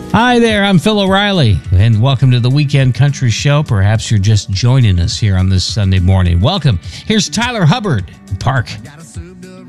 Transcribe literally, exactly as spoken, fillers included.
Hi there, I'm Phil O'Reilly, and welcome to the Weekend Country Show. Perhaps you're just joining us here on this Sunday morning. Welcome. Here's Tyler Hubbard, Park.